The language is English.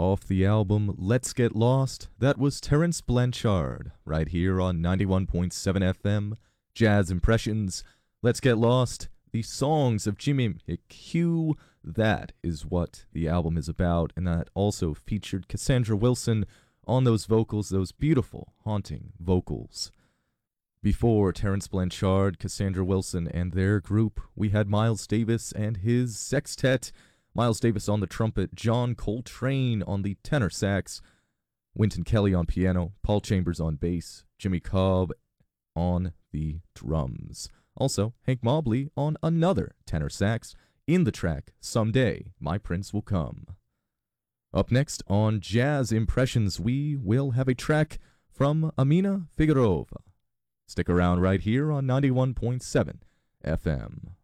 Off the album Let's Get Lost, that was Terence Blanchard, right here on 91.7 FM, Jazz Impressions. Let's Get Lost, the songs of Jimmy McHugh. That is what the album is about, and that also featured Cassandra Wilson on those vocals, those beautiful, haunting vocals. Before Terence Blanchard, Cassandra Wilson, and their group, we had Miles Davis and his sextet. Miles Davis on the trumpet, John Coltrane on the tenor sax, Wynton Kelly on piano, Paul Chambers on bass, Jimmy Cobb on the drums. Also, Hank Mobley on another tenor sax in the track Someday My Prince Will Come. Up next on Jazz Impressions, we will have a track from Amina Figurova. Stick around right here on 91.7 FM.